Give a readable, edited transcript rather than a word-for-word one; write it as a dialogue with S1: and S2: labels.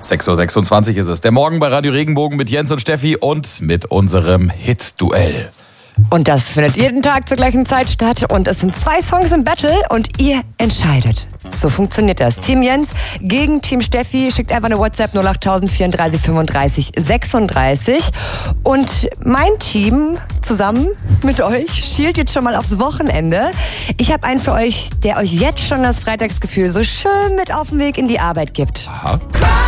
S1: 6.26 Uhr ist es. Der Morgen bei Radio Regenbogen mit Jens und Steffi und mit unserem Hit-Duell.
S2: Und das findet jeden Tag zur gleichen Zeit statt. Und es sind 2 Songs im Battle und ihr entscheidet. So funktioniert das. Team Jens gegen Team Steffi. Schickt einfach eine WhatsApp 08000 34 35 36. Und mein Team zusammen mit euch schielt jetzt schon mal aufs Wochenende. Ich habe einen für euch, der euch jetzt schon das Freitagsgefühl so schön mit auf den Weg in die Arbeit gibt.
S1: Aha.